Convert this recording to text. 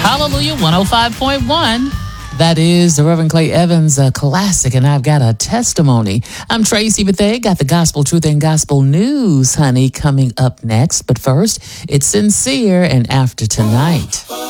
Hallelujah 105.1. That is the Reverend Clay Evans classic, and I've got a testimony. I'm Tracy Bethea, got the gospel truth and gospel news, honey, coming up next. But first, it's Sincere and After Tonight.